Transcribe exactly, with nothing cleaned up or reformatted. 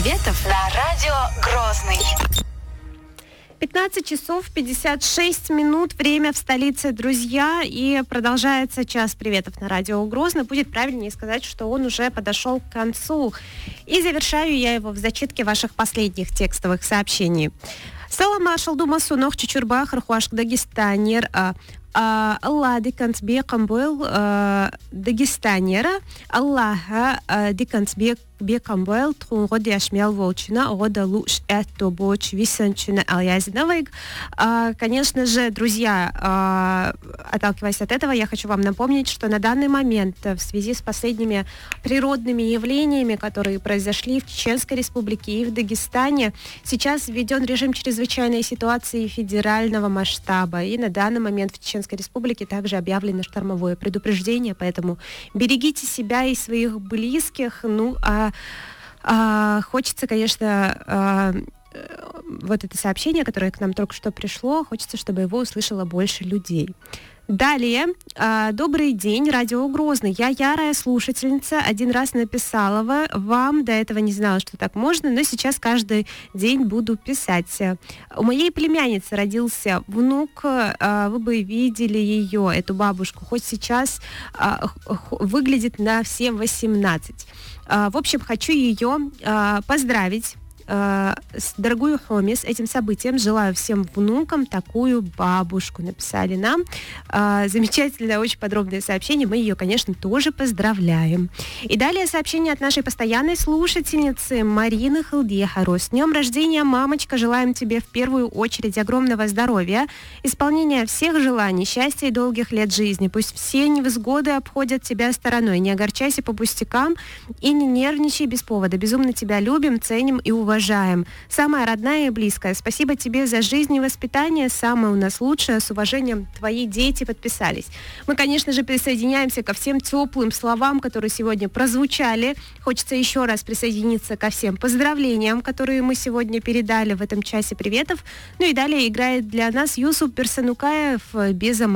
приветов на радио Грозный. пятнадцать часов пятьдесят шесть минут, время в столице, друзья, и продолжается час приветов на радио Грозный. Будет правильнее сказать, что он уже подошел к концу. И завершаю я его в зачитке ваших последних текстовых сообщений. Салама шалдумасу нох чучурбах рхуашк дагестанер Аллах дикансбе камбуэл дагестанера Аллаха дикансбе бекамбуэл тхунго диашмел волчина года луш это боч висанчина алязиновыг. Конечно же, друзья, отталкиваясь от этого, я хочу вам напомнить, что на данный момент в связи с последними природными явлениями, которые произошли в Чеченской Республике и в Дагестане, сейчас введен режим чрезвычайной ситуации федерального масштаба. И на данный момент в Чеченской Республике также объявлено штормовое предупреждение, поэтому берегите себя и своих близких. Ну, а, а хочется, конечно, а, вот это сообщение, которое к нам только что пришло, хочется, чтобы его услышало больше людей. Далее. Добрый день, радио Грозный. Я ярая слушательница. Один раз написала вам, до этого не знала, что так можно, но сейчас каждый день буду писать. У моей племянницы родился внук. Вы бы видели ее, эту бабушку. Хоть сейчас выглядит на все восемнадцать. В общем, хочу ее поздравить. С дорогую Хоми, с этим событием. Желаю всем внукам такую бабушку. Написали нам. Замечательное, очень подробное сообщение. Мы ее, конечно, тоже поздравляем. И далее сообщение от нашей постоянной слушательницы Марины Халдехару. С днем рождения, мамочка! Желаем тебе в первую очередь огромного здоровья, исполнения всех желаний, счастья и долгих лет жизни. Пусть все невзгоды обходят тебя стороной. Не огорчайся по пустякам и не нервничай без повода. Безумно тебя любим, ценим и уважаем. Уважаем. Самая родная и близкая. Спасибо тебе за жизнь и воспитание. Самое у нас лучшее. С уважением, твои дети подписались. Мы, конечно же, присоединяемся ко всем теплым словам, которые сегодня прозвучали. Хочется еще раз присоединиться ко всем поздравлениям, которые мы сегодня передали в этом часе приветов. Ну и далее играет для нас Юсуп Персанукаев «Без